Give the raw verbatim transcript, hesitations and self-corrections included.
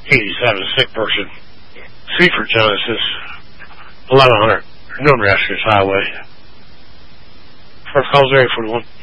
eighty-seven, a sick person. Seaford, Genesis, eleven hundred, Northern Rashes Highway. First call's area forty-one.